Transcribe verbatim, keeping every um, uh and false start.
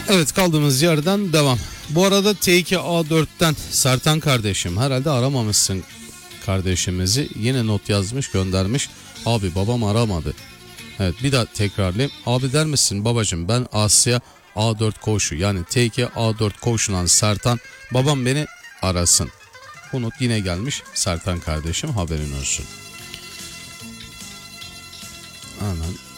Evet, kaldığımız yerden devam. Bu arada T iki A dörtten Sertan kardeşim, herhalde aramamışsın kardeşimizi. Yine not yazmış, göndermiş. Abi babam aramadı. Evet, bir daha tekrarlayayım. Abi der misin babacığım, ben Asya A dört koğuşu yani T iki A dört koğuşundan Sertan, babam beni arasın. Bu not yine gelmiş Sertan kardeşim, haberin olsun. Hemen